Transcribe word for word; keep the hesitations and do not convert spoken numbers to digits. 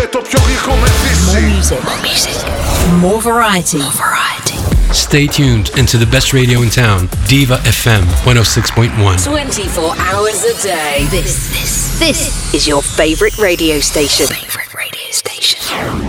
detto piogli come fissi. More music, more music, more variety, more variety. Stay tuned into the best radio in town, Diva F M one oh six point one. twenty-four hours a day. This, this, this is your favorite radio station. Favorite radio station.